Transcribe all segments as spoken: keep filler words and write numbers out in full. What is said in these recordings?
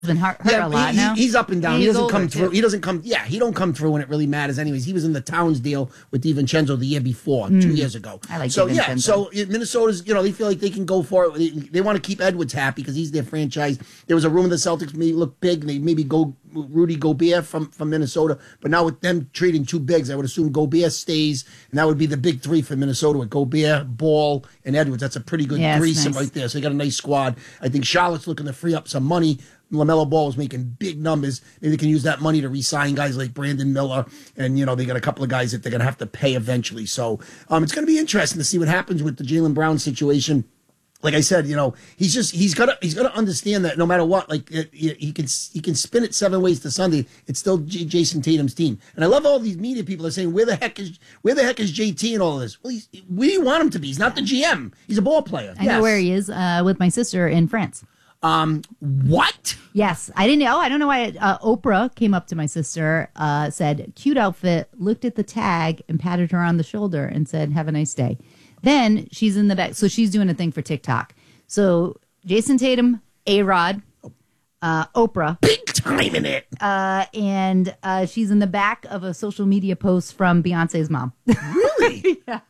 been hurt, hurt Yeah, a lot he, now. he's up and down. He's he doesn't older, come through. too. He doesn't come. Yeah, he don't come through when it really matters. Anyways, he was in the Towns deal with DiVincenzo the year before, mm. two years ago. I like so DiVincenzo. yeah. So Minnesota's, you know, they feel like they can go for it. They, they want to keep Edwards happy because he's their franchise. There was a rumor the Celtics may look big. And they maybe go Rudy Gobert from from Minnesota, but now with them trading two bigs, I would assume Gobert stays, and that would be the big three for Minnesota with Gobert, Ball, and Edwards. That's a pretty good yeah, threesome nice. right there. So they got a nice squad. I think Charlotte's looking to free up some money. LaMelo Ball is making big numbers. Maybe they can use that money to re-sign guys like Brandon Miller. And, you know, they got a couple of guys that they're going to have to pay eventually. So um, it's going to be interesting to see what happens with the Jaylen Brown situation. Like I said, you know, he's just he's got to he's got to understand that no matter what, like it, he can he can spin it seven ways to Sunday. It's still J- Jason Tatum's team, and I love all these media people are saying where the heck is where the heck is J T and all of this. Well, he's, where do you want him to be? He's not the G M. He's a ball player. I yes. know where he is uh, with my sister in France. Um, what? Yes, I didn't know. I don't know why. Uh, Oprah came up to my sister, uh, said, cute outfit, looked at the tag and patted her on the shoulder and said, have a nice day. Then she's in the back. So she's doing a thing for TikTok. So Jason Tatum, A-Rod, uh, Oprah. Big time in it. Uh, and uh, she's in the back of a social media post from Beyonce's mom. Really? Yeah.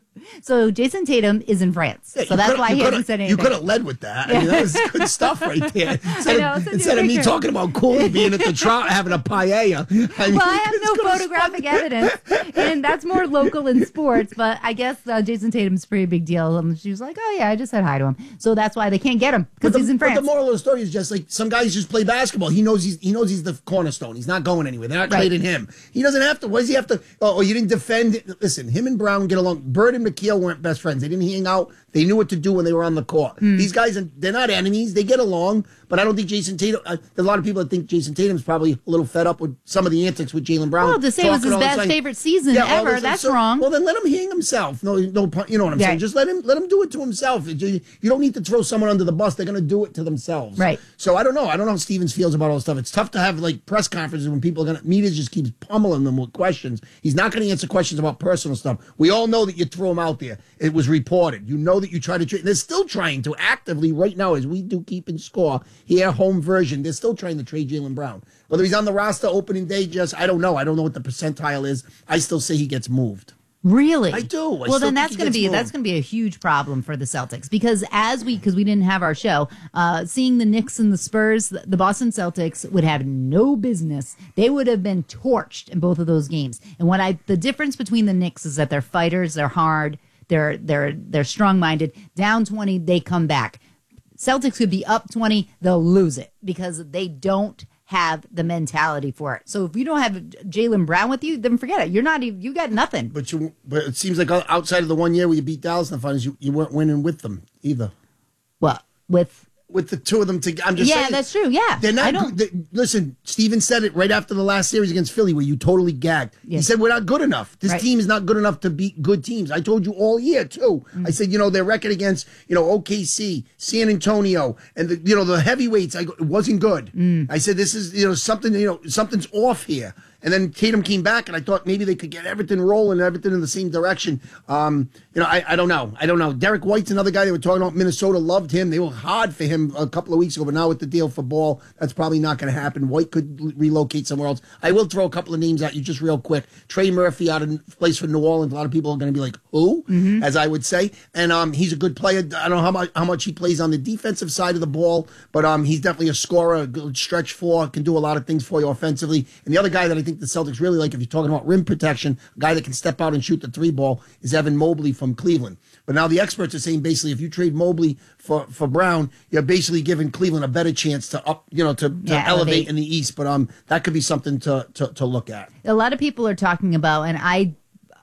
So Jason Tatum is in France. Yeah, so that's why he hasn't said anything. You could have led with that. I mean, that was good stuff right there. Instead, I know, of, instead of me talking about Cooley being at the trout having a paella. I mean, well, I have no photographic evidence, and that's more local in sports. But I guess uh, Jason Tatum's a pretty big deal. And she was like, "Oh yeah, I just said hi to him." So that's why they can't get him because he's in France. But the moral of the story is just like some guys just play basketball. He knows he's he knows he's the cornerstone. He's not going anywhere. They're not Right. trading him. He doesn't have to. Why does he have to? Oh, you didn't defend it. Listen, him and Brown get along. Bird and McHale weren't best friends. They didn't hang out. They knew what to do when they were on the court. Mm. These guys, they're not enemies. They get along. But I don't think Jason Tatum. Uh, there's a lot of people that think Jason Tatum's probably a little fed up with some of the antics with Jaylen Brown. Well, to say it was talking his all the best time. favorite season Yeah, all ever, this- that's so- wrong. Well, then let him hang himself. No, no, pun- you know what I'm Right. saying. Just let him let him do it to himself. You you don't need to throw someone under the bus. They're going to do it to themselves. Right. So I don't know. I don't know how Stevens feels about all this stuff. It's tough to have like press conferences when people are going to media just keeps pummeling them with questions. He's not going to answer questions about personal stuff. We all know that you throw him out there. It was reported. You know that you try to trade. They're still trying to actively right now as we do keep in score here, home version. They're still trying to trade Jaylen Brown. Whether he's on the roster opening day, just I don't know. I don't know what the percentile is. I still say he gets moved. Really? I do. I well, still then think that's he going to gets be moved. that's going to be a huge problem for the Celtics because as we because we didn't have our show, uh, seeing the Knicks and the Spurs, the, the Boston Celtics would have no business. They would have been torched in both of those games. And what I the difference between the Knicks is that they're fighters, they're hard, they're they're they're strong minded. Down twenty, they come back. Celtics could be up twenty, they'll lose it because they don't have the mentality for it. So if you don't have Jaylen Brown with you, then forget it. You're not even, you got nothing. But you, but it seems like outside of the one year where you beat Dallas in the finals, you, you weren't winning with them either. Well, with With the two of them together, I'm just yeah, saying. that's true. Yeah, They're not I don't. good. They, listen, Steven said it right after the last series against Philly where you totally gagged. He Yes. said, we're not good enough. This Right. team is not good enough to beat good teams. I told you all year, too. Mm. I said, you know, their record against, you know, O K C, San Antonio, and, the, you know, the heavyweights, I go, it wasn't good. Mm. I said, this is, you know, something, you know, something's off here. And then Tatum came back, and I thought maybe they could get everything rolling, everything in the same direction. Um, you know, I, I don't know. I don't know. Derek White's another guy they were talking about. Minnesota loved him. They were hard for him a couple of weeks ago, but now with the deal for Ball, that's probably not going to happen. White could l- relocate somewhere else. I will throw a couple of names at you just real quick. Trey Murphy out of place for New Orleans. A lot of people are going to be like, who? Mm-hmm. As I would say. And um, he's a good player. I don't know how much, how much he plays on the defensive side of the ball, but um, he's definitely a scorer, a good stretch four, can do a lot of things for you offensively. And the other guy that I think the Celtics really like, if you're talking about rim protection, a guy that can step out and shoot the three ball is Evan Mobley from Cleveland. But now the experts are saying basically if you trade Mobley for, for Brown, you're basically giving Cleveland a better chance to up, you know, to, to Yeah, elevate. elevate in the East. But um, that could be something to, to to look at. A lot of people are talking about, and I,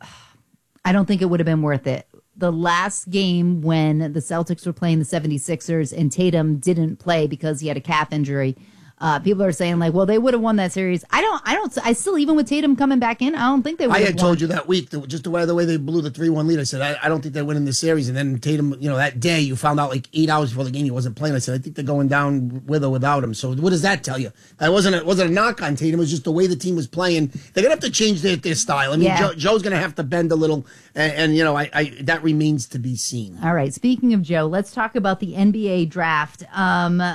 I don't think it would have been worth it. The last game when the Celtics were playing the seventy-sixers and Tatum didn't play because he had a calf injury. Uh, people are saying like, well, they would have won that series. I don't, I don't, I still, even with Tatum coming back in, I don't think they would I have had won. told you that week, that just the way the way they blew the three one lead, I said, I, I don't think they're winning this series. And then Tatum, you know, that day you found out like eight hours before the game he wasn't playing. I said, I think they're going down with or without him. So what does that tell you? That wasn't a, wasn't a knock on Tatum. It was just the way the team was playing. They're going to have to change their, their style. I mean, Yeah. Joe, Joe's going to have to bend a little. And, and you know, I, I that remains to be seen. All right. Speaking of Joe, let's talk about the N B A draft. Um,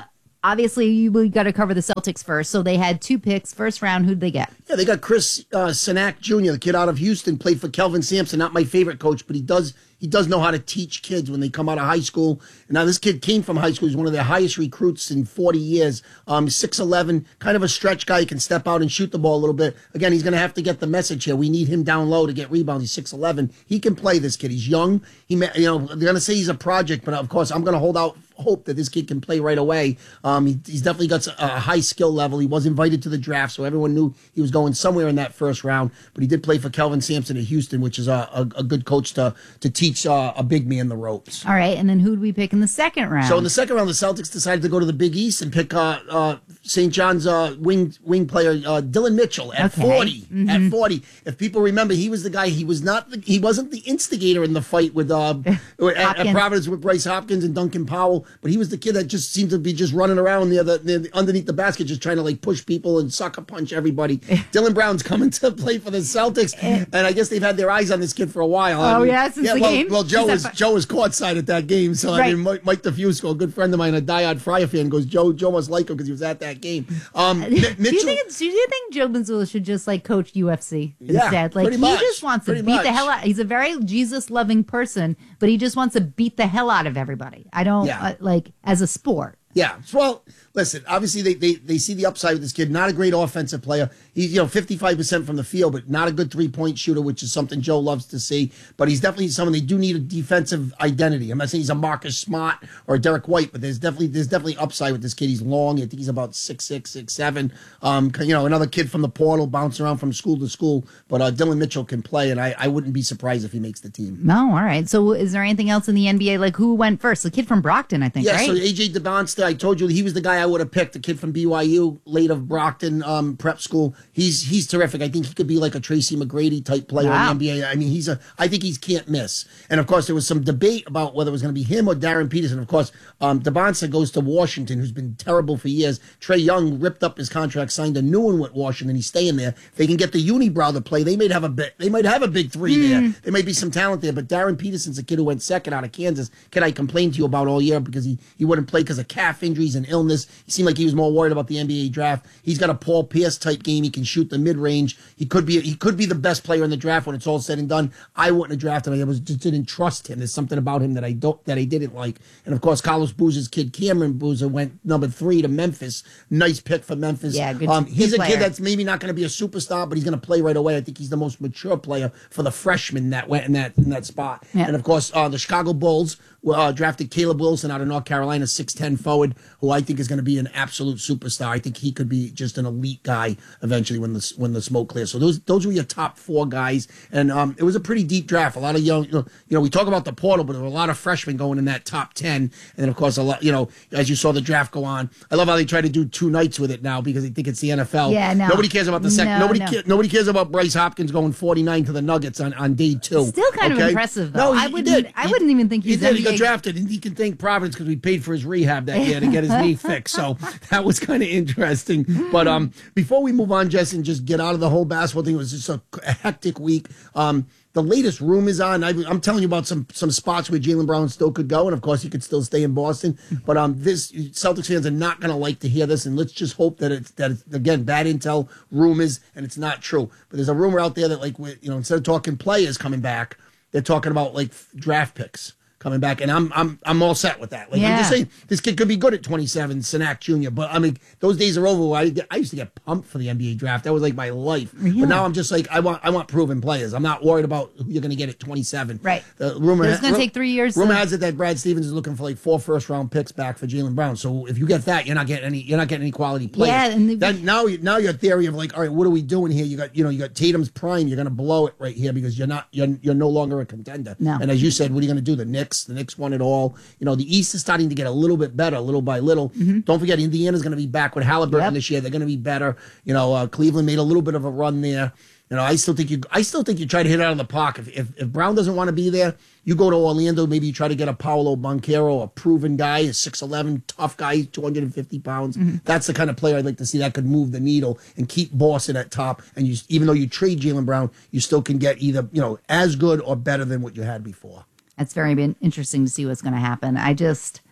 obviously we got to cover the Celtics first. So they had two picks, first round. Who'd they get? Yeah, they got Chris uh, Sinak Junior, the kid out of Houston, played for Kelvin Sampson. Not my favorite coach, but he does he does know how to teach kids when they come out of high school. And now this kid came from high school. He's one of their highest recruits in forty years. Um, six eleven, kind of a stretch guy. He can step out and shoot the ball a little bit. Again, he's going to have to get the message here. We need him down low to get rebounds. He's six eleven. He can play, this kid. He's young. He, may, you know, they're going to say he's a project, but of course, I'm going to hold out hope that this kid can play right away. Um, he, he's definitely got a high skill level. He was invited to the draft, so everyone knew he was going somewhere in that first round. But he did play for Kelvin Sampson at Houston, which is a, a, a good coach to to teach uh, a big man the ropes. All right, and then who would we pick in the second round? So in the second round, the Celtics decided to go to the Big East and pick uh, uh, Saint John's uh, wing wing player uh, Dylan Mitchell at Okay. forty. Mm-hmm. At forty, if people remember, he was the guy. He was not. The, he wasn't the instigator in the fight with uh, at, at Providence with Bryce Hopkins and Duncan Powell, but he was the kid that just seemed to be just running around near the, near the underneath the basket, just trying to like push people and sucker punch everybody. Dylan Brown's coming to play for the Celtics, and I guess they've had their eyes on this kid for a while. Oh I mean, yeah, since yeah, the well, game. well, Joe Since was that- Joe was courtside at that game, so I Right. mean, Mike, Mike DeFusco, a good friend of mine, a diehard Friar fan, goes, Joe Joe must like him because he was at that game. Um, do Mi- you Mitchell. think it's, do you think Joe Mazzulla should just like coach U F C Yeah, instead? Like pretty he much, just wants to pretty beat the much. hell out. He's a very Jesus loving person, but he just wants to beat the hell out of everybody. I don't Yeah. uh, like as a sport. Yeah. Well, listen, obviously they, they, they see the upside with this kid. Not a great offensive player. He's, you know, fifty-five percent from the field, but not a good three-point shooter, which is something Joe loves to see. But he's definitely someone they do need a defensive identity. I'm not saying he's a Marcus Smart or a Derek White, but there's definitely there's definitely upside with this kid. He's long. I think he's about six six, six seven. Um, you know, another kid from the portal, bouncing around from school to school. But uh, Dylan Mitchell can play, and I, I wouldn't be surprised if he makes the team. No, all right. So is there anything else in the N B A? Like who went first? The kid from Brockton, I think, Yeah, right? so A J DeBonsta, I told you he was the guy I would have picked, the kid from B Y U, late of Brockton um, prep school. He's he's terrific. I think he could be like a Tracy McGrady type player Wow. in the N B A. I mean, he's a. I think he's can't miss. And of course, there was some debate about whether it was going to be him or Darren Peterson. Of course, um, DeBonsta goes to Washington, who's been terrible for years. Trey Young ripped up his contract, signed a new one with Washington. He's staying there. If they can get the unibrow to play, they might have a bit. They might have a big three Hmm. there. There might be some talent there. But Darren Peterson's a kid who went second out of Kansas. Kid I complained to you about all year because he he wouldn't play because of calf injuries and illness. He seemed like he was more worried about the N B A draft. He's got a Paul Pierce type game. He can shoot the mid range. He could be he could be the best player in the draft when it's all said and done. I wouldn't have drafted him. I was just didn't trust him. There's something about him that I don't that I didn't like. And of course, Carlos Boozer's kid Cameron Boozer went number three to Memphis. Nice pick for Memphis. Yeah, good- um, he's good a player. kid that's maybe not going to be a superstar, but he's going to play right away. I think he's the most mature player for the freshman that went in that in that spot. Yeah. And of course, uh, the Chicago Bulls uh, drafted Caleb Wilson out of North Carolina, six ten forward, who I think is going to be an absolute superstar. I think he could be just an elite guy eventually when the when the smoke clears. So those those were your top four guys, and um, it was a pretty deep draft. A lot of young, you know, you know, we talk about the portal, but there were a lot of freshmen going in that top ten, and then of course a lot, you know, as you saw the draft go on. I love how they try to do two nights with it now because they think it's the N F L. Yeah, no. Nobody cares about the second. No, nobody no. ca- nobody cares about Bryce Hopkins going forty-nine to the Nuggets on, on day two. Still kind of okay? impressive, though. No, he, I he wouldn't- did. I He- wouldn't even think he he's did. He N B got A drafted, and he can thank Providence because we paid for his rehab that year to get his knee fixed. So that was kind of interesting. But um, before we move on, Jess, and just get out of the whole basketball thing, it was just a, a hectic week. Um, the latest room is on. I, I'm telling you about some some spots where Jaylen Brown still could go, and of course he could still stay in Boston. But um, this Celtics fans are not going to like to hear this, and let's just hope that it's that it's again bad intel, rumors, and it's not true. But there's a rumor out there that like we- you know instead of talking players coming back, they're talking about like draft picks coming back, and I'm I'm I'm all set with that. Like I'm just Yeah. saying, this kid could be good at twenty-seven, Sinak Junior But I mean, those days are over. Where I, I used to get pumped for the N B A draft. That was like my life. Really? But now I'm just like I want I want proven players. I'm not worried about who you're going to get at twenty-seven. Right. The rumor It's gonna ru- take three years Rumor to- has it that Brad Stevens is looking for like four first round picks back for Jaylen Brown. So if you get that, you're not getting any. You're not getting any quality players. Yeah, and the- then now you now your theory of like, all right, what are we doing here? You got you know you got Tatum's prime. You're going to blow it right here because you're not you're you're no longer a contender. No. And as you said, what are you going to do? The Knicks, the Knicks won it all. You know, the East is starting to get a little bit better, little by little. Don't forget, Indiana's going to be back with Halliburton Yep. this year. They're going to be better. You know, uh, Cleveland made a little bit of a run there. You know, I still think you. I still think you try to hit it out of the park. If, if if Brown doesn't want to be there, you go to Orlando. Maybe you try to get a Paolo Banchero, a proven guy, a six eleven, tough guy, two hundred fifty pounds. That's the kind of player I'd like to see that could move the needle and keep Boston at top. And you, even though you trade Jaylen Brown, you still can get either you know as good or better than what you had before. It's very been interesting to see what's going to happen. I just,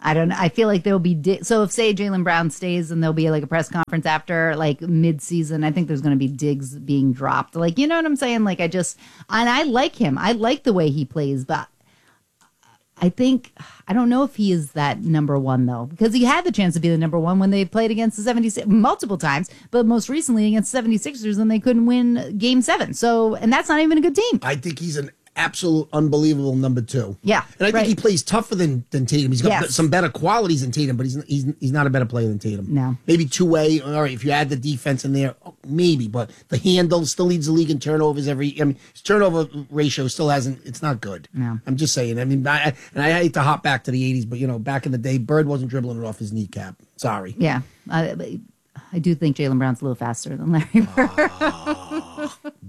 I don't know. I feel like there'll be di- so if say Jaylen Brown stays and there'll be like a press conference after like mid-season, I think there's going to be digs being dropped. Like, you know what I'm saying? Like I just and I like him. I like the way he plays, but I think I don't know if he is that number one though, because he had the chance to be the number one when they played against the seventy-six multiple times, but most recently against the seventy-sixers and they couldn't win game seven. So and that's not even a good team. I think he's an absolute unbelievable number two. Yeah, and I think right. he plays tougher than, than Tatum. He's got Yes. some better qualities than Tatum, but he's he's he's not a better player than Tatum. No. Maybe two way. All right, if you add the defense in there, oh, maybe. But the handle still leads the league in turnovers. Every I mean, his turnover ratio still hasn't. It's not good. No. I'm just saying. I mean, I, and I hate to hop back to the eighties, but you know, back in the day, Bird wasn't dribbling it off his kneecap. Sorry. Yeah, I, I do think Jaylen Brown's a little faster than Larry Bird. Uh,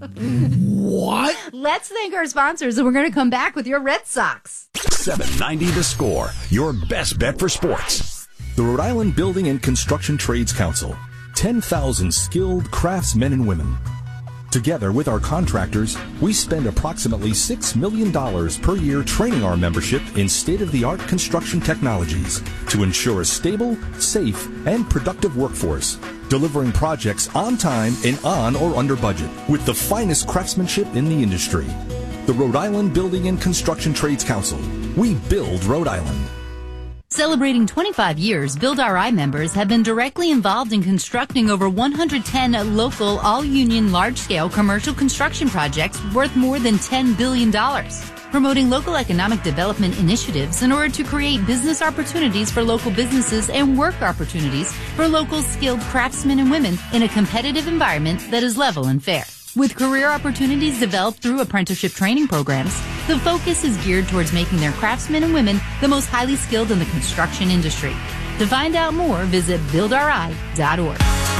what? Let's thank our sponsors, and we're going to come back with your Red Sox. seven ninety The Score, your best bet for sports. The Rhode Island Building and Construction Trades Council. ten thousand skilled craftsmen and women. Together with our contractors, we spend approximately six million dollars per year training our membership in state-of-the-art construction technologies to ensure a stable, safe, and productive workforce, delivering projects on time and on or under budget with the finest craftsmanship in the industry. The Rhode Island Building and Construction Trades Council. We build Rhode Island. Celebrating twenty-five years, Build R I members have been directly involved in constructing over one hundred ten local, all-union, large-scale commercial construction projects worth more than ten billion dollars. Promoting local economic development initiatives in order to create business opportunities for local businesses and work opportunities for local skilled craftsmen and women in a competitive environment that is level and fair. With career opportunities developed through apprenticeship training programs, the focus is geared towards making their craftsmen and women the most highly skilled in the construction industry. To find out more, visit build r i dot org.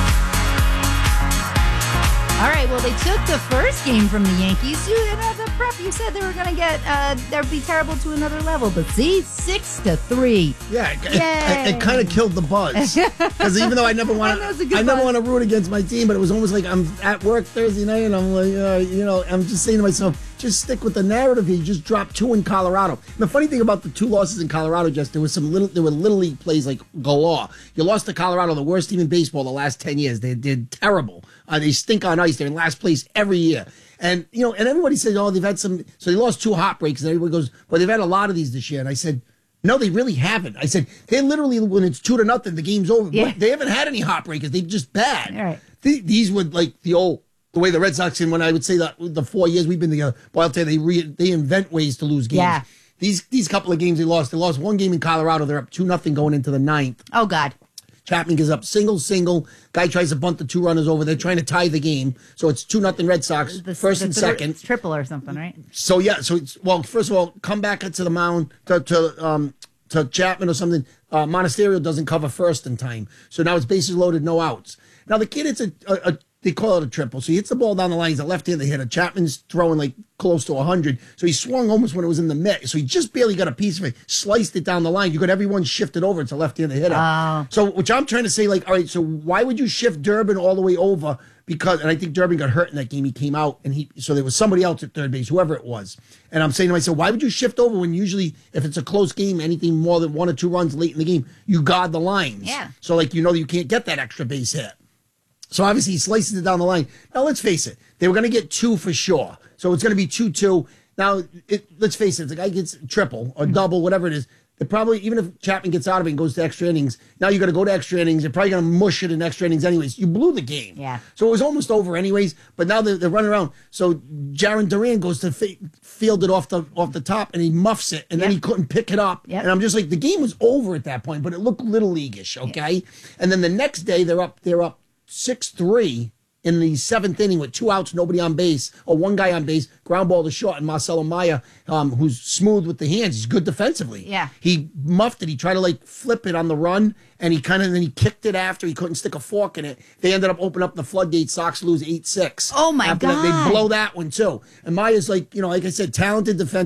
All right, well, they took the first game from the Yankees. You, you know, the prep, you said they were going to get, uh, they'd be terrible to another level. But see, six to three. Yeah, it, Yay. it, it kind of killed the buzz. Because even though I never want That was a to, good I never buzz. want to root against my team, but it was almost like I'm at work Thursday night and I'm like, uh, you know, I'm just saying to myself, just stick with the narrative here. You just dropped two in Colorado. And the funny thing about the two losses in Colorado, just there was some little, there were little league plays like galore. You lost to Colorado, the worst team in baseball the last ten years. They did terrible. Uh, they stink on ice. They're in last place every year. And, you know, and everybody says, oh, they've had some, so they lost two heartbreaks. And everybody goes, well, they've had a lot of these this year. And I said, no, they really haven't. I said, they literally, when it's two to nothing, the game's over. Yeah. They haven't had any heartbreakers. They're just bad. All right. Th- these were like the old, the way the Red Sox, and when I would say that the four years we've been together, boy, I'll tell you, they, re, they invent ways to lose games. Yeah. These these couple of games they lost. They lost one game in Colorado. They're up two nothing going into the ninth. Oh, God. Chapman gives up single, single. Guy tries to bunt the two runners over. They're trying to tie the game. So it's two nothing Red Sox, The- first the and third- second. It's triple or something, right? So, yeah. So, it's, well, first of all, come back to the mound to, to, um, to Chapman or something. Uh, Monasterio doesn't cover first in time. So now it's bases loaded, no outs. Now, the kid hits a, a, a they call it a triple. So he hits the ball down the line. He's a left-handed hitter. Chapman's throwing like close to one hundred. So he swung almost when it was in the mitt. So he just barely got a piece of it, sliced it down the line. You got everyone shifted over. It's a left-handed hitter. Oh. So which I'm trying to say, like, all right, so why would you shift Durbin all the way over? Because, and I think Durbin got hurt in that game. He came out, and he, so there was somebody else at third base, whoever it was. And I'm saying to myself, why would you shift over when usually, if it's a close game, anything more than one or two runs late in the game, you guard the lines. Yeah. So, like, you know you can't get that extra base hit. So obviously he slices it down the line. Now let's face it, they were going to get two for sure. So it's going to be two two. Now it, let's face it, if the guy gets triple or double, whatever it is, they probably, even if Chapman gets out of it and goes to extra innings, now you got to go to extra innings. They're probably going to mush it in extra innings anyways. You blew the game. Yeah. So it was almost over anyways. But now they're, they're running around. So Jaron Duran goes to fi- field it off the off the top and he muffs it, and then Yep. he couldn't pick it up. Yep. And I'm just like, the game was over at that point, but it looked little leaguish. Okay. And then the next day they're up. They're up six three. In the seventh inning with two outs, nobody on base, or one guy on base, ground ball to short, and Marcelo Maya, um, who's smooth with the hands, he's good defensively. Yeah. He muffed it. He tried to like flip it on the run, and he kind of then he kicked it after. He couldn't stick a fork in it. They ended up opening up the floodgates. Sox lose eight six. Oh, my After that, God. they blow that one too. And Maya's like, you know, like I said, talented defensively,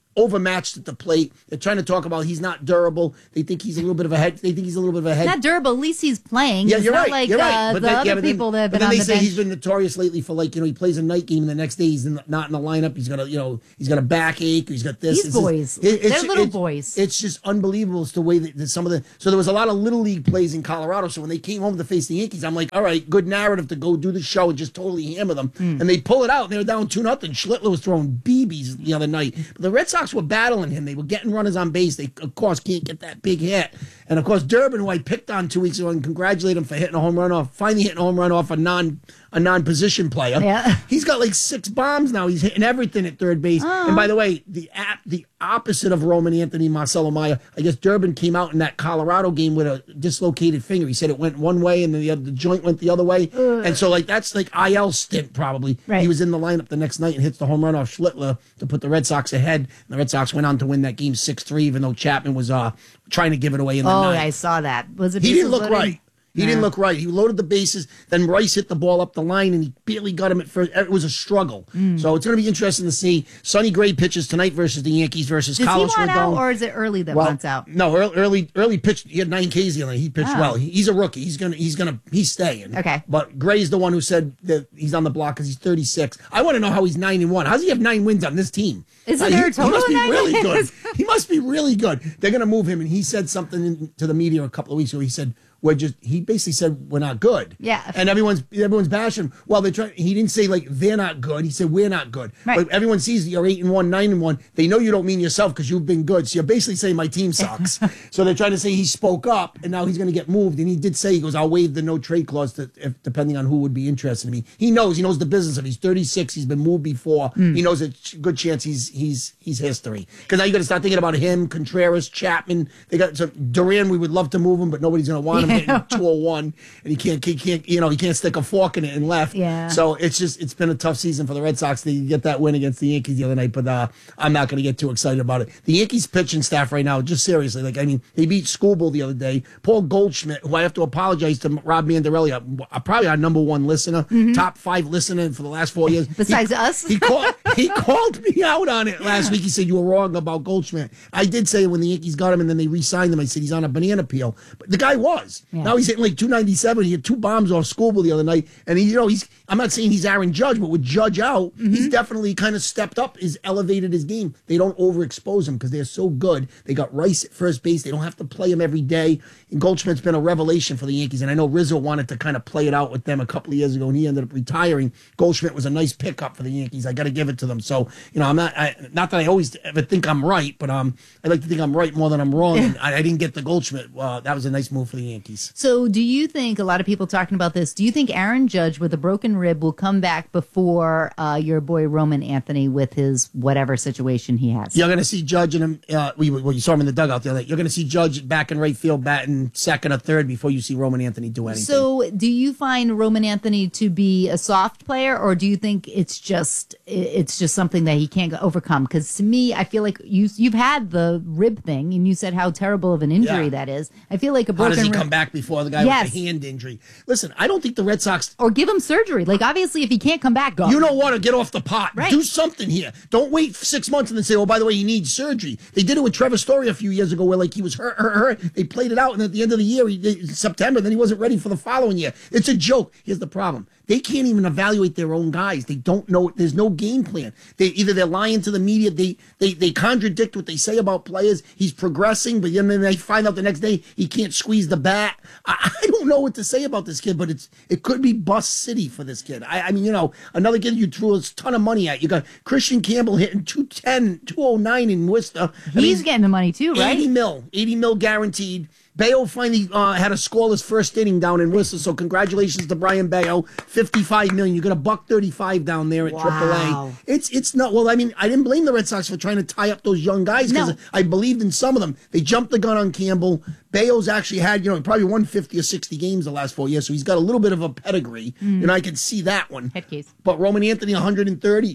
overmatched at the plate. They're trying to talk about he's not durable. They think he's a little bit of a head. They think he's a little bit of a head. Not durable. At least he's playing. Yeah, He's you're not right. like you're right. uh, But the then, other yeah, but then, people that have but been then on they the say bench. he's been notorious lately for like you know he plays a night game and the next day he's in the, not in the lineup. He's got a you know he's got a backache. He's got this. These It's just- boys, it- they're it's- little it's- boys. It's just unbelievable as the way that, that some of the so there was a lot of little league plays in Colorado. So when they came home to face the Yankees, I'm like, all right, good narrative to go do the show and just totally hammer them. Mm. And they pull it out. And they were down two nothing. Schlittler was throwing B Bs the other night. But the Red Sox were battling him. They were getting runners on base. They of course can't get that big hit. And of course Durbin, who I picked on two weeks ago and congratulate him for hitting a home run off, finally hitting a home run off a non a non position player. Yeah. He's got like six bombs now. He's hitting everything at third base. Oh. And by the way, the app the opposite of Roman Anthony, Marcelo Maya. I guess Durbin came out in that Colorado game with a dislocated finger. He said it went one way and then the other, the joint went the other way. Ugh. And so like that's like I L stint probably. Right. He was in the lineup the next night and hits the home run off Schlittler to put the Red Sox ahead. And the Red Sox went on to win that game six three, even though Chapman was uh trying to give it away in the Oh, ninth. I saw that. Was it? He didn't bases look loaded? right. He Nah. didn't look right. He loaded the bases. Then Rice hit the ball up the line, and he barely got him at first. It was a struggle. Mm. So it's going to be interesting to see. Sonny Gray pitches tonight versus the Yankees versus Does Carlos he want out, Rodon. or is it early that Well, wants out? No, early, early, early pitch. He had nine Ks the other night. He pitched Oh. well. He, he's a rookie. He's gonna, he's gonna, he's staying. Okay. But Gray's the one who said that he's on the block because he's thirty-six. I want to know how he's nine and one. How does he have nine wins on this team? Isn't Uh, there he, a total He must of be nine really wins? good. He must be really good. They're gonna move him, and he said something in, to the media a couple of weeks ago. He said. We're just. He basically said we're not good. Yeah. And everyone's everyone's bashing him. Well, they try. He didn't say like they're not good. He said we're not good. Right. But everyone sees you're eight and one, nine and one. They know you don't mean yourself because you've been good. So you're basically saying my team sucks. So they're trying to say he spoke up and now he's going to get moved. And he did say he goes, I'll waive the no trade clause to, if, depending on who would be interested in me. He knows. He knows the business of. He's thirty-six. He's been moved before. Mm. He knows a good chance he's he's he's history. Because now you got to start thinking about him, Contreras, Chapman. They got so Duran. We would love to move him, but nobody's going to want him hitting two oh one. And he can't, he can't, you know, he can't stick a fork in it and left. Yeah. So it's just, it's been a tough season for the Red Sox to get that win against the Yankees the other night. But uh, I'm not going to get too excited about it. The Yankees pitching staff right now, just seriously, like I mean, they beat Schoolbull the other day. Paul Goldschmidt, who I have to apologize to Rob Mandarelli, uh, probably our number one listener, Mm-hmm. top five listener for the last four years. Besides he, us? he called, he called me out on it last week. He said you were wrong about Goldschmidt. I did say when the Yankees got him and then they re-signed him, I said he's on a banana peel. But the guy was. Yeah. Now he's hitting like two ninety-seven. He had two bombs off Schoolbull the other night, and he, you know, he's. I'm not saying he's Aaron Judge, but with Judge out, Mm-hmm. he's definitely kind of stepped up, is elevated his game. They don't overexpose him because they're so good. They got Rice at first base. They don't have to play him every day. And Goldschmidt's been a revelation for the Yankees, and I know Rizzo wanted to kind of play it out with them a couple of years ago, and he ended up retiring. Goldschmidt was a nice pickup for the Yankees. I got to give it to them. So, you know, I'm not. I, not that I always ever think I'm right, but um, I like to think I'm right more than I'm wrong. And I, I didn't get the Goldschmidt. Uh, that was a nice move for the Yankees. So do you think, a lot of people talking about this, do you think Aaron Judge with a broken rib will come back before uh, your boy Roman Anthony with his whatever situation he has? You're going to see Judge and him. Uh, we, well, you saw him in the dugout the other night. You're going to see Judge back in right field, batting second or third before you see Roman Anthony do anything. So do you find Roman Anthony to be a soft player, or do you think it's just it's just something that he can't overcome? Because to me, I feel like you you've had the rib thing, and you said how terrible of an injury Yeah. that is. I feel like a How broken does he rib, come back before the guy Yes. with the hand injury? Listen, I don't think the Red Sox. or give him surgery. Like obviously, if he can't come back, go. You don't want to get off the pot. Right. Do something here. Don't wait six months and then say, oh, by the way, he needs surgery. They did it with Trevor Story a few years ago where, like, he was hurt, hurt, hurt. They played it out, and at the end of the year, he, they, September, then he wasn't ready for the following year. It's a joke. Here's the problem. They can't even evaluate their own guys. They don't know. There's no game plan. They either they're lying to the media. They they they contradict what they say about players. He's progressing, but then they find out the next day he can't squeeze the bat. I, I don't know what to say about this kid, but it's it could be bust city for this kid. I, I mean, you know, another kid you threw a ton of money at. You got Christian Campbell hitting two ten, two oh nine in Worcester. I He's mean, getting the money too, right? eighty mil, eighty mil guaranteed. Bayo finally uh, had a scoreless first inning down in Worcester, so congratulations to Brian Bayo. fifty-five million. You got a buck thirty-five down there at Wow. triple A. It's it's not well. I mean, I didn't blame the Red Sox for trying to tie up those young guys because No. I believed in some of them. They jumped the gun on Campbell. Bayo's actually had you know probably won fifty or sixty games the last four years, so he's got a little bit of a pedigree, and I can see that one. Head case. But Roman Anthony, one hundred thirty.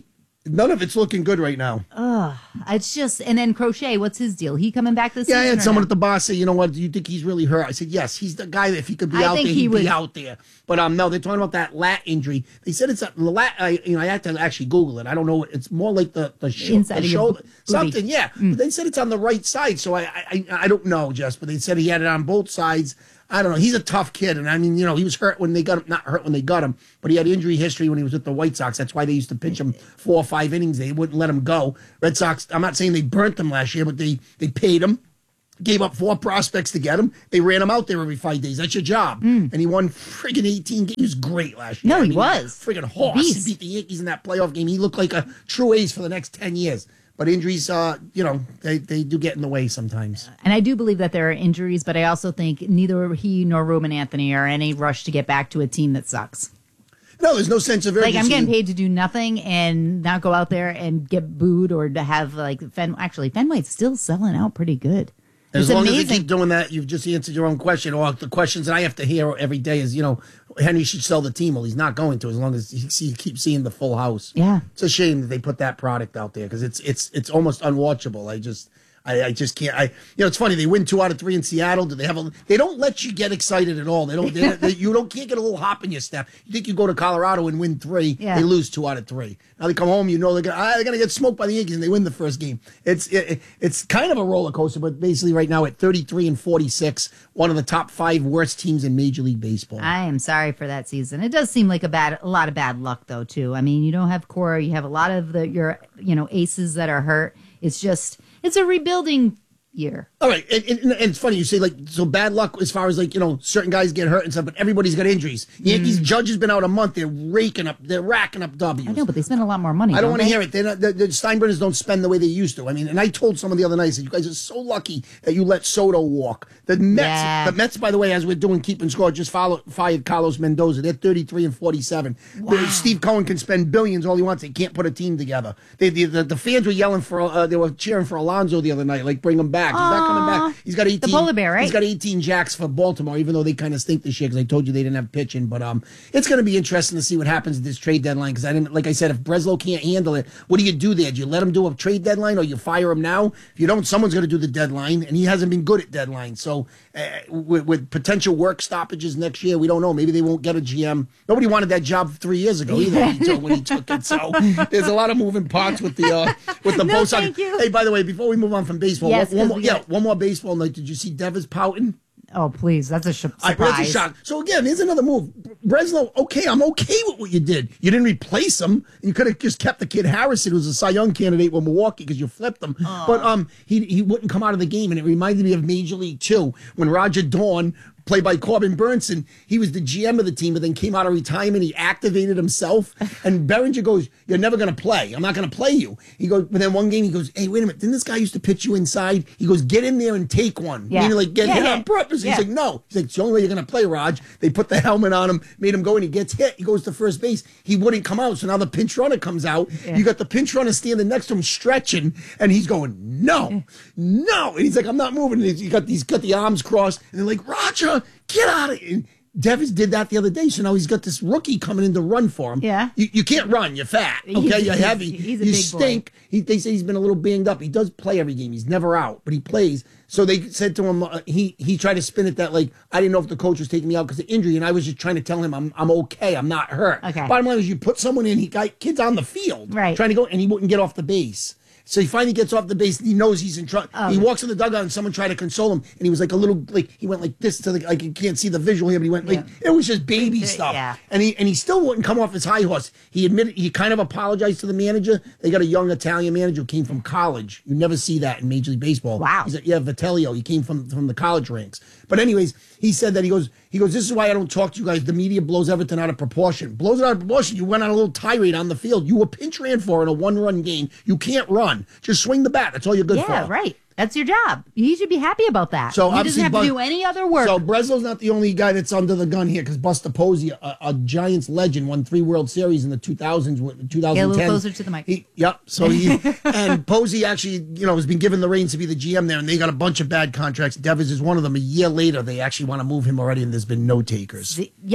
None of it's looking good right now. Ugh, it's just, and then Crochet, what's his deal? He coming back this Yeah, I season? had someone at the bar say, you know what, do you think he's really hurt? I said, yes, he's the guy that if he could be I out think there, he he'd would- be out there. But um, no, they're talking about that lat injury. They said it's a the lat. I, you know, I had to actually Google it. I don't know. It's more like the the, sh- Inside the of your shoulder, booty. something. Yeah, Mm. but they said it's on the right side. So I, I I don't know, Jess. But they said he had it on both sides. I don't know. He's a tough kid, and I mean, you know, he was hurt when they got him. Not hurt when they got him, but he had injury history when he was with the White Sox. That's why they used to pitch him four or five innings. They wouldn't let him go. Red Sox. I'm not saying they burnt him last year, but they they paid him. Gave up four prospects to get him. They ran him out there every five days. That's your job. Mm. And he won friggin' eighteen games. He was great last year. No, I he mean, was. Friggin' horse. Beast. He beat the Yankees in that playoff game. He looked like a true ace for the next ten years. But injuries, uh, you know, they, they do get in the way sometimes. And I do believe that there are injuries, but I also think neither he nor Ruben Anthony are in any rush to get back to a team that sucks. No, there's no sense of urgency. Like, I'm getting paid to do nothing and not go out there and get booed or to have, like, Fen. Actually, Fenway's still selling out pretty good. As It's long amazing. as they keep doing that, you've just answered your own question. Or the questions that I have to hear every day is, you know, Henry should sell the team. Well, he's not going to as long as he, he keeps seeing the full house. Yeah. It's a shame that they put that product out there because it's it's it's almost unwatchable. I just I, I just can't. I you know it's funny they win two out of three in Seattle. Do they have a? They don't let you get excited at all. They don't. They, they, you don't can't get a little hop in your step. You think you go to Colorado and win three? Yeah. They lose two out of three. Now they come home. You know they're gonna ah, they're gonna get smoked by the Yankees and they win the first game. It's it, it's kind of a roller coaster, but basically right now at thirty-three and forty-six, one of the top five worst teams in Major League Baseball. I am sorry for that season. It does seem like a bad, a lot of bad luck, though. Too. I mean, you don't have Cora. You have a lot of the your, you know, aces that are hurt. It's just, it's a rebuilding year. All right, and, and, and it's funny you say like so bad luck as far as like you know certain guys get hurt and stuff, but everybody's got injuries. Yankees Judge has been out a month. They're raking up, they're racking up W's. I know, but they spend a lot more money. I don't want to they? hear it. They're not, the, the Steinbrenners don't spend the way they used to. I mean, and I told someone the other night, I said, you guys are so lucky that you let Soto walk. The Mets, Yeah. the Mets, by the way, as we're doing keeping score, just follow, fired Carlos Mendoza. They're thirty-three and forty-seven. Wow. The- Steve Cohen can spend billions all he wants. They can't put a team together. They, the, the, the fans were yelling for, uh, they were cheering for Alonso the other night, like bring him back. He's not coming back. He's got eighteen. polar bear, right? He's got eighteen jacks for Baltimore, even though they kind of stink this year because I told you they didn't have pitching. But um, it's going to be interesting to see what happens at this trade deadline because I didn't, like I said, if Breslow can't handle it, what do you do there? Do you let him do a trade deadline or you fire him now? If you don't, someone's going to do the deadline, and he hasn't been good at deadline. So uh, with, with potential work stoppages next year, we don't know. Maybe they won't get a G M. Nobody wanted that job three years ago either when, he took, when he took it. So there's a lot of moving parts with the uh, with the No, post. thank you. Hey, by the way, before we move on from baseball, Yes, one, one 'cause more, we yeah, got- one more baseball night. Did you see Devers pouting? Oh, please, that's a sh- surprise. I, that's a shock. So again, here's another move. Breslow, okay, I'm okay with what you did. You didn't replace him. You could have just kept the kid Harrison, who was a Cy Young candidate with Milwaukee, because you flipped him. But um, he he wouldn't come out of the game, and it reminded me of Major League Two when Roger Dawn, played by Corbin Burnson, he was the G M of the team, but then came out of retirement. He activated himself, and Bellinger goes, "You're never going to play. I'm not going to play you." He goes, but then one game he goes, "Hey, wait a minute! Didn't this guy used to pitch you inside?" He goes, "Get in there and take one." Yeah. Meaning like get Yeah, hit yeah. on purpose. Yeah. He's like, "No." He's like, "It's the only way you're going to play, Raj." They put the helmet on him, made him go, and he gets hit. He goes to first base. He wouldn't come out, so now the pinch runner comes out. Yeah. You got the pinch runner standing next to him, stretching, and he's going, "No, no," and he's like, "I'm not moving." And he's got these got the arms crossed, and they're like, "Roger, get out of it." And Devers did that the other day, so now he's got this rookie coming in to run for him. Yeah. You, you can't run. You're fat. Okay, He's- you're he's- heavy. he's a you big boy. stink. He, they say he's been a little banged up. He does play every game. He's never out, but he plays. So they said to him, uh, he he tried to spin it that like, I didn't know if the coach was taking me out because of injury, and I was just trying to tell him I'm I'm okay. I'm not hurt. Okay. Bottom line is you put someone in, he got kids on the field Right. trying to go, and he wouldn't get off the base. So he finally gets off the base and he knows he's in trouble. Oh. He walks in the dugout and someone tried to console him, and he was like a little like he went like this to the like you can't see the visual here, but he went like Yeah. it was just baby stuff. Yeah. And he and he still wouldn't come off his high horse. He admitted he kind of apologized to the manager. They got a young Italian manager who came from college. You never see that in Major League Baseball. Wow. He's like, yeah, Vitello. He came from from the college ranks. But anyways, he said that he goes he goes. This is why I don't talk to you guys. The media blows Everton out of proportion. Blows it out of proportion. You went on a little tirade on the field. You were pinch ran for in a one run game. You can't run. Just swing the bat. That's all you're good for. Yeah, right. That's your job. He should be happy about that. So he obviously doesn't have Bus- to do any other work. So Breslow's not the only guy that's under the gun here because Buster Posey, a, a Giants legend, won three World Series in the two thousands, twenty ten. Get a little closer to the mic. He, yep. So he and Posey actually, you know, has been given the reins to be the G M there, and they got a bunch of bad contracts. Devers is one of them. A year later, they actually want to move him already, and there's been no takers. yeah, because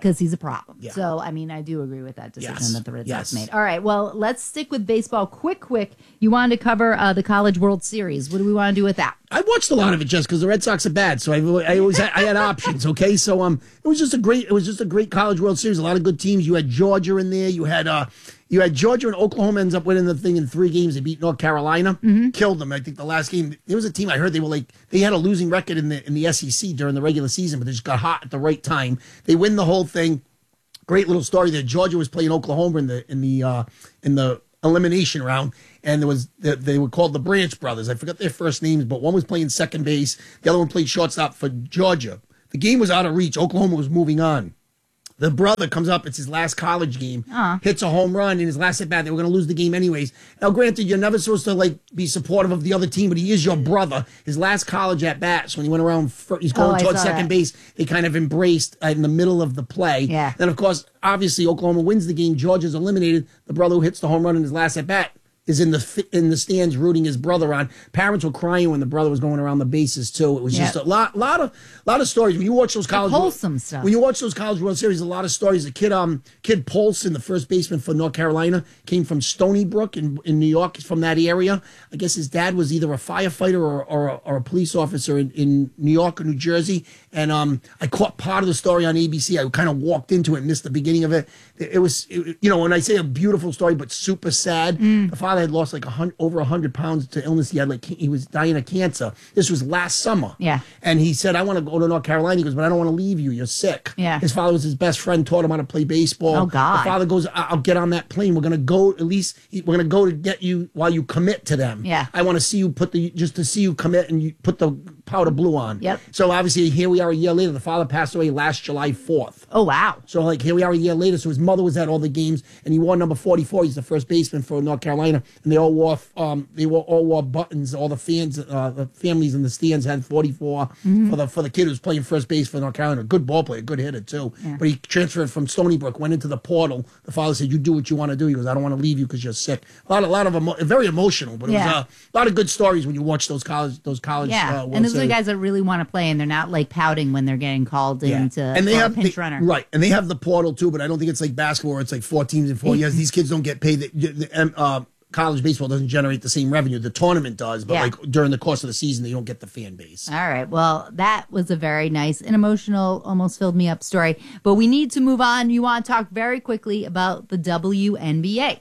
because he's a problem. Yeah. So, I mean, I do agree with that decision Yes. that the Red Yes. Sox made. All right, well, let's stick with baseball. Quick, quick. You wanted to cover uh, the College World Series. What do we want to do with that? I watched a lot of it just because the Red Sox are bad, so I, I always had, I had options. Okay, so um, it was just a great, it was just a great College World Series. A lot of good teams. You had Georgia in there. You had uh, you had Georgia and Oklahoma ends up winning the thing in three games. They beat North Carolina, mm-hmm. killed them. I think the last game there was a team I heard they were like they had a losing record in the in the S E C during the regular season, but they just got hot at the right time. They win the whole thing. Great little story there. Georgia was playing Oklahoma in the in the uh, in the elimination round, and there was they were called the Branch brothers. I forgot their first names, but one was playing second base, the other one played shortstop for Georgia. The game was out of reach. Oklahoma was moving on. The brother comes up, it's his last college game, uh. hits a home run in his last at bat. They were going to lose the game anyways. Now, granted, you're never supposed to like be supportive of the other team, but he is your brother. His last college at bat, so when he went around, for, he's going oh, towards second that. base. They kind of embraced uh, in the middle of the play. Yeah. Then, of course, obviously, Oklahoma wins the game. Georgia's eliminated. The brother who hits the home run in his last at bat is in the in the stands rooting his brother on. Parents were crying when the brother was going around the bases too. It was yep. just a lot, lot of, lot of stories. When you watch those college, like wholesome stuff. When you watch those College World Series, a lot of stories. The kid, um, kid Paulson, the first baseman for North Carolina, came from Stony Brook in, in New York. He's from that area. I guess his dad was either a firefighter or or, or a police officer in, in New York or New Jersey. And um, I caught part of the story on A B C. I kind of walked into it and missed the beginning of it. It, it was, it, you know, when I say a beautiful story, but super sad. Mm. The father had lost like a hundred. over one hundred pounds to illness. He had like, he was dying of cancer. This was last summer. Yeah. And he said, I want to go to North Carolina. He goes, but I don't want to leave you. You're sick. Yeah. His father was his best friend, taught him how to play baseball. Oh, God. The father goes, I'll get on that plane. We're going to go, at least, we're going to go to get you while you commit to them. Yeah. I want to see you put the, just to see you commit and you put the powder blue on. Yep. So obviously, here we are a year later. The father passed away last July fourth. Oh, wow. So, like, here we are a year later. So his mother was at all the games, and he wore number forty-four. He's the first baseman for North Carolina, and they all wore, um, they wore, all wore buttons. All the fans, uh, the families in the stands had forty-four mm-hmm. for the for the kid who was playing first base for North Carolina. Good ball player, good hitter too. Yeah. But he transferred from Stony Brook, went into the portal. The father said, "You do what you want to do." He goes, "I don't want to leave you because you're sick." A lot, a lot of emo- very emotional, but it Yeah. was uh, a lot of good stories when you watch those college, those college. Yeah, uh, and those are the Series. guys that really want to play, and they're not like pouting when they're getting called Yeah. in to and they for a have pinch they- runner. right, and they have the portal too. But I don't think it's like basketball where it's like four teams in four years. These kids don't get paid. The, the, um, uh, college baseball doesn't generate the same revenue. The tournament does, but Yeah. like during the course of the season, they don't get the fan base. All right. Well, that was a very nice and emotional, almost filled me up story. But we need to move on. You want to talk very quickly about the W N B A.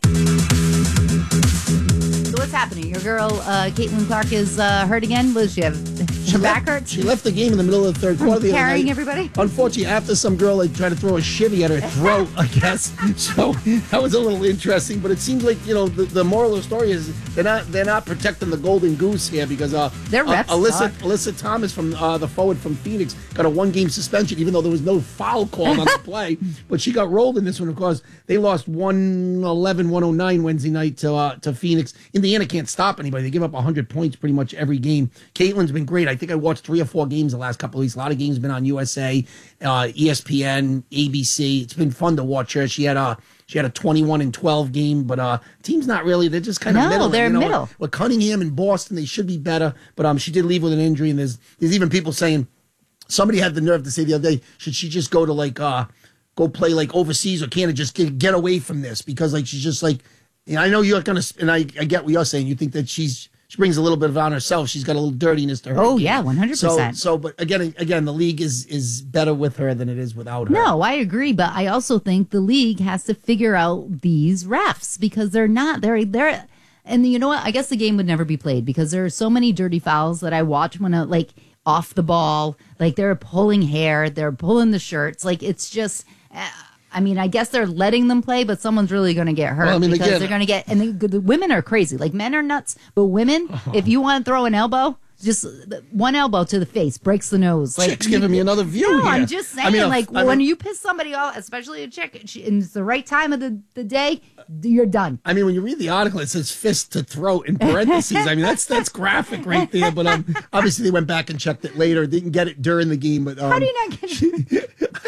So what's happening? Your girl, uh, Caitlin Clark, is uh, hurt again? Was she have her back left, hurts? She left the game in the middle of the third quarter. the other Carrying night. everybody? Unfortunately, after some girl like tried to throw a shivvy at her throat, I guess. So that was a little interesting. But it seems like you know the, the moral of the story is they're not they're not protecting the golden goose here because uh, Their uh refs Alyssa suck. Alyssa Thomas from uh, the forward from Phoenix got a one game suspension even though there was no foul called on the play. But she got rolled in this one. Of course, they lost one eleven one oh nine Wednesday night to uh, to Phoenix. Indiana can't stop anybody. They give up one hundred points pretty much every game. Caitlin's been great. I think I watched three or four games the last couple of weeks. A lot of games have been on U S A, uh, E S P N, A B C. It's been fun to watch her. She had a she had a twenty-one and twelve game, but uh, team's not really. They're just kind of No, middle. they're you know, middle. With Cunningham and Boston, they should be better. But um, she did leave with an injury, and there's there's even people saying somebody had the nerve to say the other day, should she just go to like uh go play like overseas or can it just get, get away from this because like she's just like. And I know you're gonna, and I, I get what you're saying. You think that she's she brings a little bit of on herself. She's got a little dirtiness to her. Oh, yeah, one hundred percent. So, so, but again, again, the league is is better with her than it is without her. No, I agree, but I also think the league has to figure out these refs because they're not they're they're and you know what? I guess the game would never be played because there are so many dirty fouls that I watch when I like off the ball, like they're pulling hair, they're pulling the shirts, like it's just. Uh, I mean, I guess they're letting them play, but someone's really going to get hurt well, I mean, because again, they're going to get. And the, the women are crazy. Like men are nuts, but women, oh. if you want to throw an elbow, just one elbow to the face breaks the nose. Like chick's giving me another view no, here. I'm just saying, I mean, like I mean, when you piss somebody off, especially a chick, and it's the right time of the, the day, you're done. I mean, when you read the article, it says fist to throat in parentheses. I mean, that's that's graphic right there. But um, obviously, they went back and checked it later. Didn't get it during the game. But um, how do you not get it? I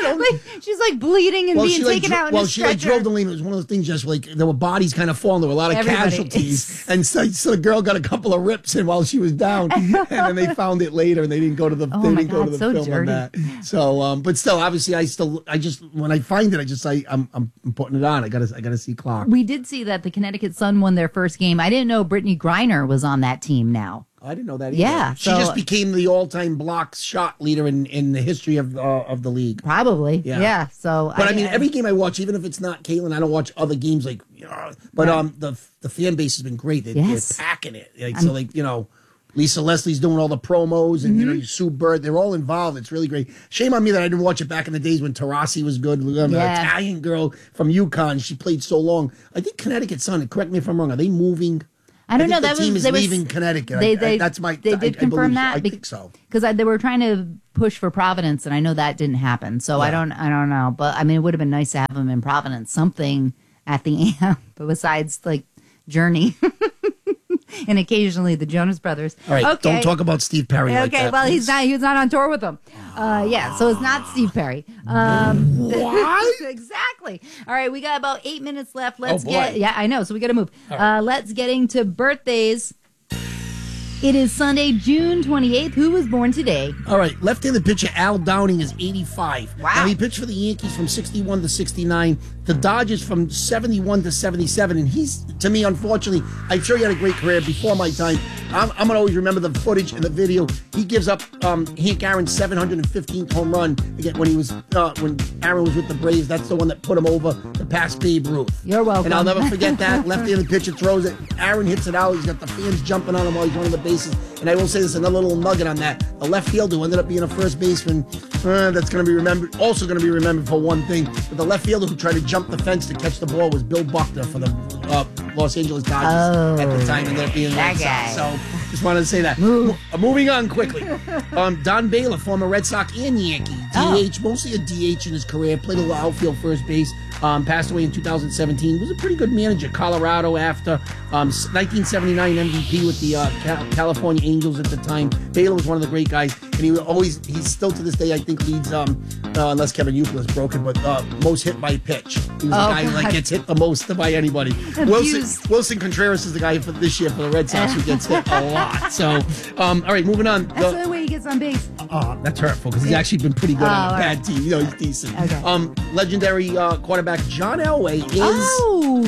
like, she's like bleeding and well, being she, like, taken dro- out in well, a she like stretcher. drove the lane. It was one of those things, just like there were bodies kind of falling. There were a lot of Everybody. casualties, and so, so the girl got a couple of rips in while she was down, and then they found it later, and they didn't go to the Oh they my didn't go God, to the so film dirty. on that. So, um, but still, obviously, I still I just when I find it, I just I I'm I'm putting it on. I gotta I gotta see Clark. We did see that the Connecticut Sun won their first game. I didn't know Brittany Griner was on that team now. I didn't know that either. Yeah, she so- just became the all-time block shot leader in, in the history of uh, of the league. Probably. Yeah. Yeah. So, But I, mean, every game I watch, even if it's not Caitlin, I don't watch other games like. You know, but Right. um, the the fan base has been great. They, Yes. They're packing it. Like, so, like you know, Lisa Leslie's doing all the promos, and you know, Sue Bird. They're all involved. It's really great. Shame on me that I didn't watch it back in the days when Tarasi was good. Um, The Yeah. Italian girl from UConn. She played so long. I think Connecticut Sun. Correct me if I'm wrong. Are they moving? I don't think know. The That team was is they was- leaving Connecticut. They, I- I- they, that's my. They I- did I confirm believe- that. I think so. Because they were trying to push for Providence, and I know that didn't happen. So I Yeah. don't. I don't know. But I mean, it would have been nice to have them in Providence. Something at the end, but besides like Journey. And occasionally the Jonas Brothers. All right, okay. don't talk about Steve Perry like Okay, that, well, he's please. not. He was not on tour with them. Uh, yeah, so it's not Steve Perry. Um, What? exactly. All right, we got about eight minutes left. Let's boy. get. Yeah, I know. So we got to move. Uh, let's get into birthdays. It is Sunday, June twenty-eighth. Who was born today? All right, left-handed pitcher Al Downing is eighty-five. Wow. Now, he pitched for the Yankees from sixty-one to sixty-nine, the Dodgers from seventy-one to seventy-seven, and he's, to me, unfortunately, I'm sure he had a great career before my time. I'm, I'm going to always remember the footage and the video. He gives up um, Hank Aaron's seven hundred fifteenth home run again when he was uh, when Aaron was with the Braves. That's the one that put him over to pass Babe Ruth. You're welcome. And I'll never forget that. Left-handed pitcher throws it. Aaron hits it out. He's got the fans jumping on him while he's running the bases. And I will say this, another little nugget on that. The left fielder who ended up being a first baseman, uh, that's going to be remembered, also going to be remembered for one thing. But the left fielder who tried to jump the fence to catch the ball was Bill Buckner for the uh, Los Angeles Dodgers at the time, and they're being that Red guy. Sox. So just wanted to say that. Mo- uh, moving on quickly. Um, Don Baylor, former Red Sox and Yankee, Oh. D H, mostly a D H in his career, played a little outfield first base. Um, passed away in two thousand seventeen. Was a pretty good manager. Colorado after um, nineteen seventy-nine M V P with the uh, Cal- California Angels at the time. Baylor was one of the great guys, and he was always he's still to this day I think leads um uh, unless Kevin Youkill is broken, but uh, most hit by pitch. He was the Oh, guy who like God. gets hit the most by anybody. Abused. Wilson Wilson Contreras is the guy for this year for the Red Sox who gets hit a lot. So um, all right, moving on. That's The- the only way he gets on base. Oh, that's hurtful because he's actually been pretty good Oh, on a all bad right. team. You know, he's decent. Okay. Um, legendary uh, quarterback John Elway is. Oh,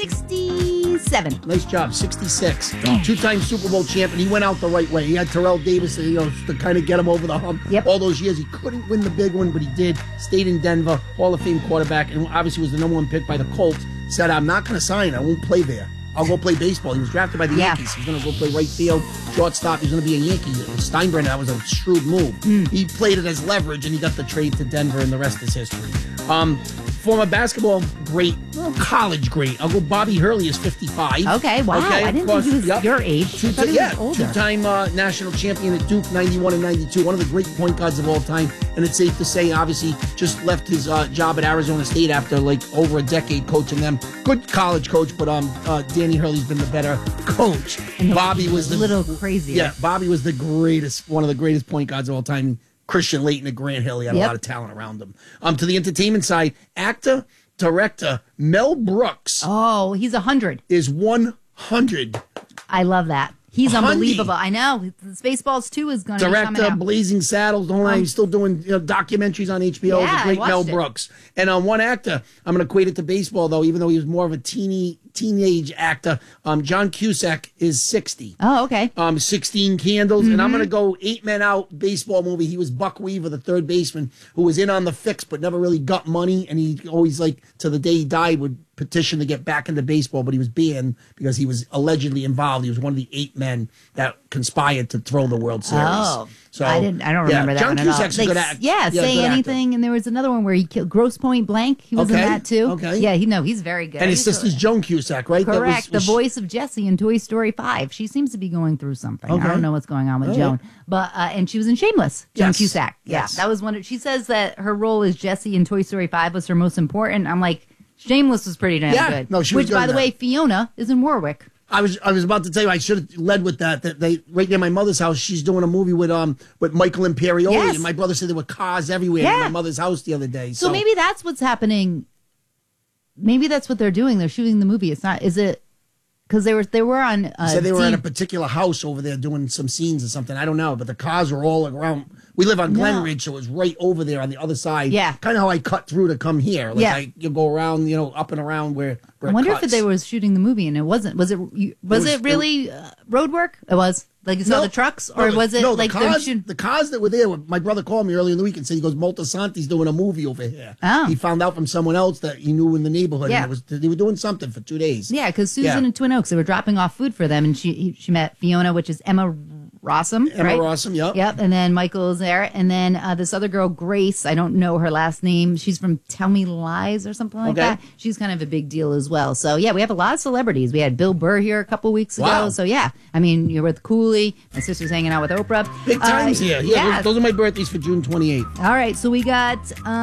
sixty-seven. Nice job, sixty-six. Two-time Super Bowl champ, and he went out the right way. He had Terrell Davis, you know, to kind of get him over the hump. Yep. All those years, he couldn't win the big one, but he did. Stayed in Denver, Hall of Fame quarterback, and obviously was the number one pick by the Colts. Said, I'm not going to sign. I won't play there. I'll go play baseball. He was drafted by the Yeah. Yankees. He was going to go play right field, shortstop. He was going to be a Yankee. Steinbrenner, that was a shrewd move. Mm. He played it as leverage, and he got the trade to Denver, and the rest is history. Um, former basketball great, well, college great. I'll go Bobby Hurley is fifty-five. Okay, wow. I of didn't course. think he was Yep. your age. I Two, thought he was yeah, older. two-time uh, national champion at Duke, ninety-one and ninety-two. One of the great point guards of all time. And it's safe to say, obviously, just left his uh, job at Arizona State after like over a decade coaching them. Good college coach, but um, uh, Danny Hurley's been the better coach. And Bobby was the little crazier. Yeah, Bobby was the greatest, one of the greatest point guards of all time. Christian Layton and Grant Hill, he had Yep. a lot of talent around him. Um, to the entertainment side, actor, director Mel Brooks Oh, he's a hundred. is one hundred. I love that. He's Hundy. unbelievable. I know. Spaceballs two is going to be coming Director, out. Blazing Saddles, don't I? He's still doing you know, documentaries on H B O. Yeah, the I great watched Mel it. Brooks. And on um, one actor, I'm going to equate it to baseball, though, even though he was more of a teeny teenage actor. Um, John Cusack is sixty. Oh, okay. Um, sixteen Candles, and I'm Mm-hmm. going to go Eight Men Out baseball movie. He was Buck Weaver, the third baseman, who was in on the fix but never really got money, and he always, like, to the day he died, would petition to get back into baseball, but he was banned because he was allegedly involved. He was one of the eight men that conspired to throw the World Series. Oh, so I didn't. I don't yeah, remember that John one at all. Cusack's a Like, good actor. Yeah, say good actor. anything. And there was another one where he killed Gross Point Blank. He was in Okay, that too. okay. Yeah, he no, he's very good. And his He's a- sister's Joan Cusack, right? That was- Correct. was- the voice of Jessie in Toy Story five. She seems to be going through something. Okay. I don't know what's going on with All Joan. right. But uh, and she was in Shameless. Joan Yes. Cusack. Yeah. Yes. That was one of, she says that her role as Jessie in Toy Story five was her most important. I'm like, Shameless was pretty damn Yeah. good. No, she was Which good by in the that. way, Fiona is in Warwick. I was I was about to tell you I should have led with that. That they right near my mother's house. She's doing a movie with um with Michael Imperioli, Yes. and my brother said there were cars everywhere Yeah. in my mother's house the other day. So, So, maybe that's what's happening. Maybe that's what they're doing. They're shooting the movie. It's not. Is it? Because they were they were on. Uh, said they were in a T- particular house over there doing some scenes or something. I don't know, but the cars were all around. We live on Glen No. Ridge, so it was right over there on the other side. Yeah. kind of how I cut through to come here. Like Yeah. I, you go around, you know, up and around where. where I it wonder if cuts. they were shooting the movie and it wasn't. Was it? you- Was was- it really uh, road work? It was. Like you saw No, the trucks, or no, the- was it no, like the them cars? shooting- The cars that were there. My brother called me earlier in the week and said he goes, Moltisanti's doing a movie over here. Oh. He found out from someone else that he knew in the neighborhood. Yeah. and it was they were doing something for two days. Yeah, because Susan Yeah. and Twin Oaks, they were dropping off food for them, and she he- she met Fiona, which is Emma Rossum, Emma right? Rossum, yep. Yep, and then Michael is there, and then uh, this other girl, Grace, I don't know her last name. She's from Tell Me Lies or something like Okay. that. She's kind of a big deal as well. So yeah, we have a lot of celebrities. We had Bill Burr here a couple weeks ago. Wow. So yeah, I mean, you're with Cooley. My sister's hanging out with Oprah. Big times Uh, here. Yeah, yeah. Those, those are my birthdays for June twenty-eighth. All right, so we got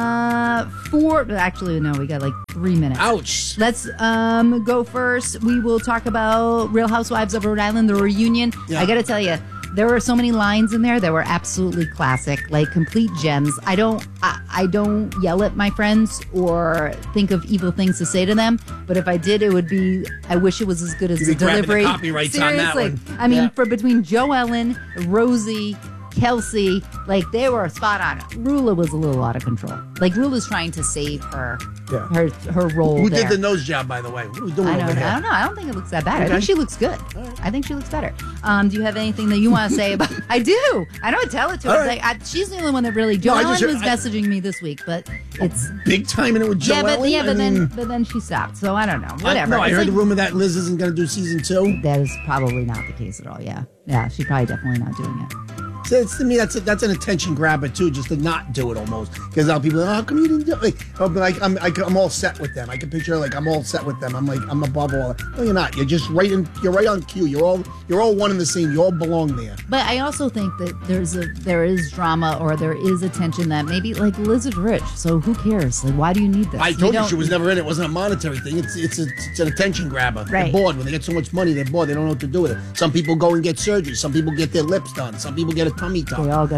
uh four. Actually, no, we got like three minutes. Ouch. Let's um go first. We will talk about Real Housewives of Rhode Island, the reunion. Yeah. I got to tell you, there were so many lines in there that were absolutely classic, like complete gems. I don't, I, I don't yell at my friends or think of evil things to say to them, but if I did, it would be. I wish it was as good as You'd the be grabbing the delivery. copyrights on that Seriously, one. I mean, Yeah. for between Joe Ellen, Rosie, Kelsey, like they were spot on. Rula was a little out of control. Like Rula's trying to save her, Yeah. her her role. Who there. did the nose job, by the way? What are we doing I over don't, here? I don't know. I don't think it looks that bad. I Okay. think she looks good. I think she looks better. Um, do you have anything that you want to say about? I do. I don't tell it to her. All right. Like, I, she's the only one that really. No, I Joellen just heard- was I- messaging me this week, but it's Big time in it with Joe yeah, but Ellen? yeah, but I then mean, but then she stopped. So I don't know. I- Whatever. no, I It's heard like- the rumor that Liz isn't going to do season two. that is probably not the case at all. Yeah, yeah. She's probably definitely not doing it. So it's, to me, that's a, that's an attention grabber too, just to not do it almost. Because now people, are, oh, how come you didn't do it? Like, oh, but like, I'm I, I'm all set with them. I can picture like I'm all set with them. I'm like I'm above all. No, you're not. You're just right in. You're right on cue. You're all you're all one and the same. You all belong there. But I also think that there's a there is drama or there is attention that maybe like Liz is rich, so who cares? Like, why do you need this? I told you, don't- she was never in it. It wasn't a monetary thing. It's it's a, it's an attention grabber. Right. They're bored when they get so much money. They're bored. They don't know what to do with it. Some people go and get surgery. Some people get their lips done. Some people get a tummy tuck. They all got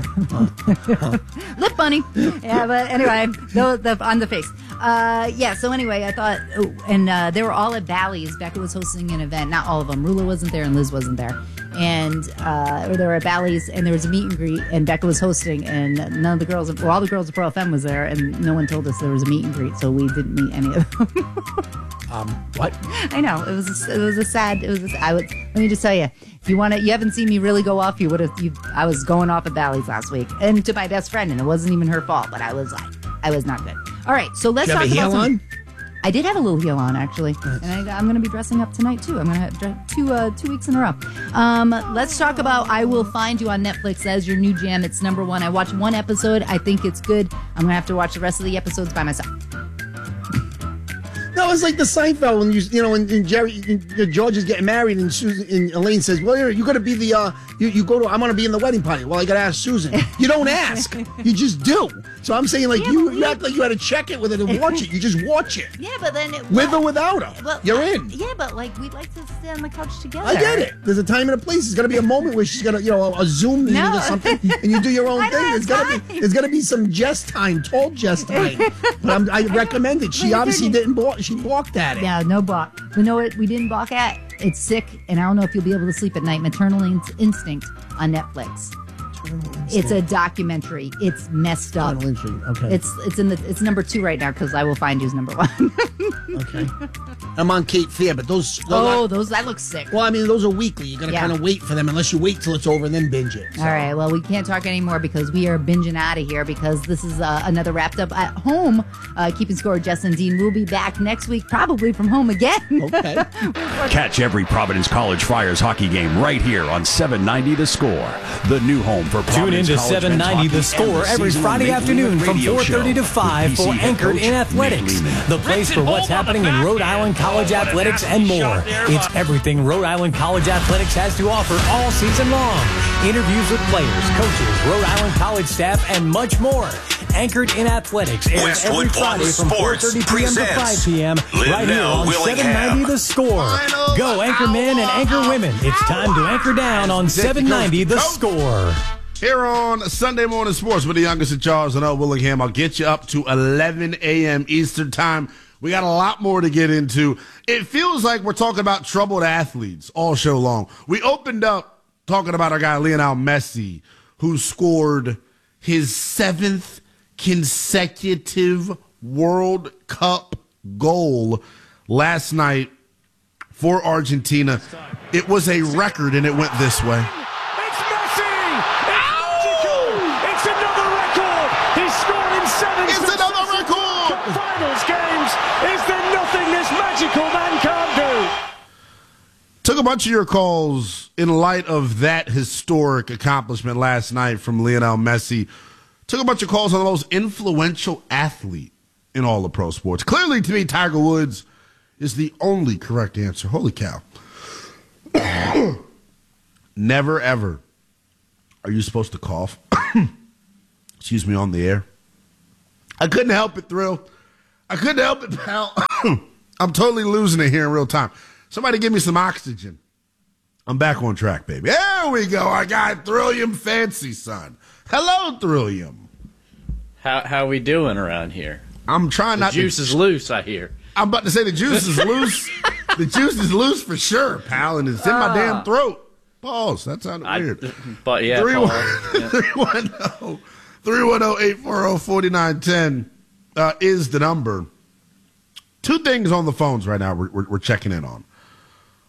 lip bunny. Yeah, but anyway, the, the on the face. Uh, yeah. So anyway, I thought, oh, and uh, they were all at Bally's. Becca was hosting an event. Not all of them. Rula wasn't there, and Liz wasn't there. And uh, they were at Bally's, and there was a meet and greet, and Becca was hosting, and none of the girls, well, all the girls of Pro F M was there, and no one told us there was a meet and greet, so we didn't meet any of them. Um, what? I know it was a, it was a sad it was a, I would let me just tell you, if you want to, you haven't seen me really go off, you would have you I was going off at Bally's last week and to my best friend, and it wasn't even her fault, but I was like I was not good. All right, so let's Did you talk have a about heel some, on? I did have a little heel on actually, and I, I'm going to be dressing up tonight too. I'm going to have dre- two uh, two weeks in a row. Um, let's talk about I Will Find You on Netflix. That is your new jam. It's number one. I watched one episode. I think it's good. I'm going to have to watch the rest of the episodes by myself. No, it's like the Seinfeld when you you know when, when Jerry when George is getting married and Susan and Elaine says, "Well, you're, you're going to be the uh, you you go to I'm going to be in the wedding party." Well, I got to ask Susan. You don't ask, you just do. So I'm saying like Yeah, you, but we- you act like you had to check it with it and watch it. You just watch it Yeah, but then it, with or without her. Well, You're in. Yeah, but like we'd like to sit on the couch together. I get it. There's a time and a place. There's got to be a moment where she's gonna, you know, a, a Zoom meeting No. or something, and you do your own I don't thing. have There's got to be, time. there's got to be some jest time, tall jest time. But I'm, I recommend it. She But obviously you're- didn't. Balk, she balked at it. Yeah, no balk. You know what we didn't balk at? It's Sick, and I don't know if you'll be able to sleep at night. Maternal In- Instinct on Netflix. It's a documentary. It's messed up. Maternal Instinct, okay. It's it's in the it's number two right now because I Will Find You's number one. Okay. I'm on Cape Fear, but those. those oh, are, those that looks sick. well, I mean, those are weekly. You got to Yeah. kind of wait for them, unless you wait till it's over and then binge it. So. All right. Well, we can't talk anymore because we are binging out of here because this is uh, another wrapped up at home. Uh, keeping score, Jess and Dean. We'll be back next week, probably from home again. Okay. Catch every Providence College Friars hockey game right here on seven ninety The Score, the new home for Providence Tune in to College seven men's ninety hockey The and Score the every season Friday Nate afternoon Lehman from radio four thirty to show five with for P C head Anchored coach in Nate Athletics, Lehman. the place for what's happening in Rhode Island College athletics and more. It's everything Rhode Island College athletics has to offer all season long. Interviews with players, coaches, Rhode Island College staff, and much more. Anchored in Athletics airs Westwood every Friday Water from four Sports thirty p.m. to five p.m. right here on seven ninety The Score. Final Go Anchor Men and Anchor Women. It's time to anchor down on seven ninety The Score. Here on Sunday Morning Sports with the youngest of Charles and L. Willingham. I'll get you up to eleven a.m. Eastern Time. We got a lot more to get into. It feels like we're talking about troubled athletes all show long. We opened up talking about our guy Lionel Messi, who scored his seventh consecutive World Cup goal last night for Argentina. It was a record, and it went this way. It's Messi! It's magical! It's another record! He's scored in seven It's another record! finals games. Is there nothing this magical man can't do? Took a bunch of your calls in light of that historic accomplishment last night from Lionel Messi. Took a bunch of calls on the most influential athlete in all of pro sports. Clearly, to me, Tiger Woods is the only correct answer. Holy cow. Never, ever are you supposed to cough. Excuse me, on the air. I couldn't help it, Thrill. I couldn't help it, pal. I'm totally losing it here in real time. Somebody give me some oxygen. I'm back on track, baby. There we go. I got Thrillium Fancy, son. Hello, Thrillium. How how we doing around here? I'm trying The not juice to... is loose, I hear. I'm about to say the juice is loose. The juice is loose for sure, pal, and it's in my damn throat. Pause. That sounded I, weird. But yeah, three Paul, one yeah. zero three one zero eight four zero four nine one zero uh, is the number. Two things on the phones right now we're, we're, we're checking in on.